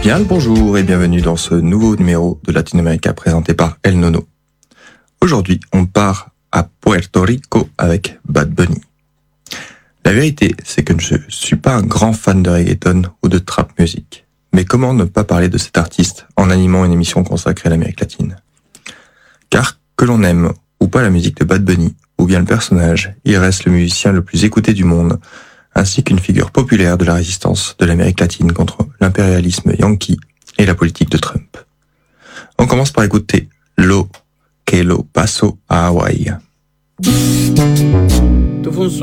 Bien le bonjour et bienvenue dans ce nouveau numéro de Latinoamérica présenté par El Nono. Aujourd'hui, on part à Puerto Rico avec Bad Bunny. La vérité, c'est que je ne suis pas un grand fan de reggaeton ou de trap music. Mais comment ne pas parler de cet artiste en animant une émission consacrée à l'Amérique latine ? Car que l'on aime ou pas la musique de Bad Bunny, ou bien le personnage, il reste le musicien le plus écouté du monde, ainsi qu'une figure populaire de la résistance de l'Amérique latine contre l'impérialisme yankee et la politique de Trump. On commence par écouter Lo que lo paso a Hawaii. Esto fue un